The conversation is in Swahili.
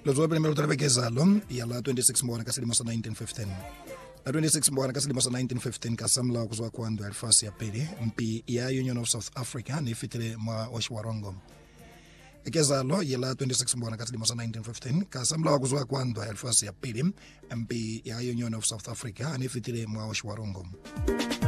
Lo primero otra vez que zalo ya la 26 mbona ka selemo sa 1915. La 26 mbona ka selemo sa 1915 ka samla kuzwa kwando alfasi ya pili mpi ya Union of South Africa ni fitile mwa Oshwarongo. Ekezalo ya la 26 mbona ka selemo sa 1915 ka samla kuzwa kwando alfasi ya pili mpi ya Union of South Africa ni fitile mwa Oshwarongo.